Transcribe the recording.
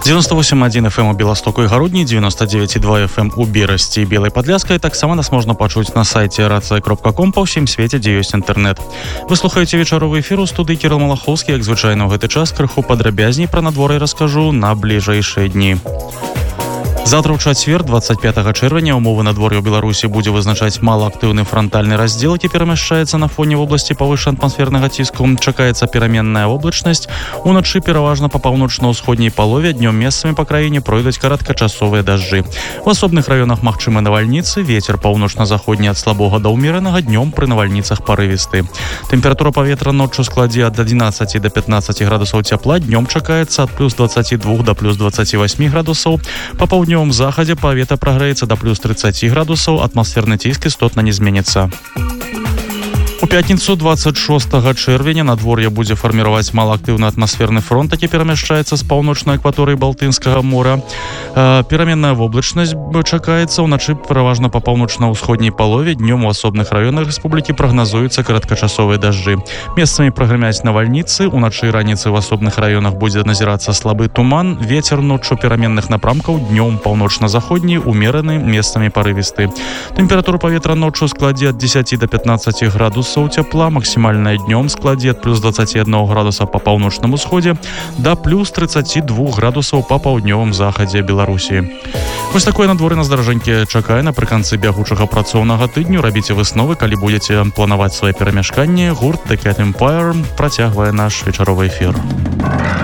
98,1 FM у Беластоку і Гародні, 99,2 FM у Берасці і Белай Падляскай. Таксама нас можна пачуць на сайце racja.com па ўсім свеце, дзе ёсць інтэрнэт. Вы слухаеце вечаровы эфір у студыі Кірыл Малахоўскі. Як звычайна ў гэты час крыху падрабязней пра надвор'е раскажу на бліжэйшыя дні. Завтра ў чацвер, 25 чэрвеня, умовы надвор'я ў Беларусі будзе вызначаць малаактыўны франтальны раздзел, які перамяшчаецца на фоне вобласці павыше атмасфернага ціску. Чакаецца пераменная воблачнасць. Уначы пераважна па паўночна-ўсходняй палове, днём месцамі па краіне пройдуць кароткачасовыя дажджы. У асобных раёнах магчымы навальніцы, вецер паўночна-заходні ад слабога да ўмеранага, днём пры навальніцах парывісты. Тэмпература паветра ноччу складзе ад 11 до 15 градусаў цяпла, днём чакаецца ад плюс 22 до плюс 28 градусаў. Па паўднёвым захадзе паветра прагрэецца да плюс 30 градусаў, атмасферны ціск істотна не зменіцца. У пятніцу 26 чэрвеня надвор'е будзе фарміраваць малаактыўны атмасферны фронт, які перамяшчаецца з паўночнай акваторыі Балтыйскага мора. Пераменная воблачнасць чакаецца, уначы пераважна па паўночна-ўсходняй палове, днём у асобных раёнах рэспублікі прагназуюцца кароткачасовыя дажджы. Месцамі прагрымяць навальніцы, уначы і раніцай у асобных раёнах будзе назірацца слабы туман, вецер ноччу пераменных напрамкаў, днём паўночна-заходні, умераны, месцамі парывісты. Тэмпература паветра ноччу складзе ад 10 до 15 градусаў цяпла, максімальная днём складзе ад плюс 21 градуса па паўночным усходзе да плюс 32 градусаў па паўднёвым захадзе Беларусі. Вось такое надвор'е нас, даражэнькі, чакае напрыканцы бягучага працоўнага тыдню. Рабіце высновы, калі будзеце планаваць свае перамяшканні. Гурт The Cat Empire працягвае наш вечаровы эфір.